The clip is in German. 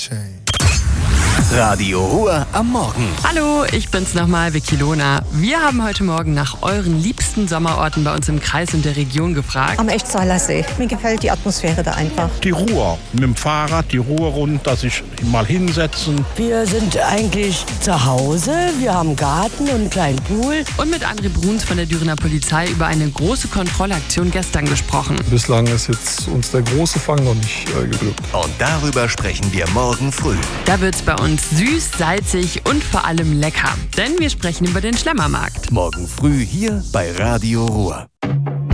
Radio Ruhr am Morgen. Hallo, ich bin's nochmal, Vicky Lohner. Wir haben heute Morgen nach euren liebsten Sommerorten bei uns im Kreis und der Region gefragt. Am Echtsaler See. Mir gefällt die Atmosphäre da einfach. Die Ruhr. Mit dem Fahrrad die Ruhr runter, sich mal hinsetzen. Wir sind eigentlich zu Hause. Wir haben einen Garten und einen kleinen Pool. Und mit André Bruns von der Dürener Polizei über eine große Kontrollaktion gestern gesprochen. Bislang ist jetzt uns der große Fang noch nicht geglückt. Und darüber sprechen wir morgen früh. Da wird's bei uns süß, salzig und vor allem lecker. Denn wir sprechen über den Schlemmermarkt. Morgen früh hier bei Radio Ruhr.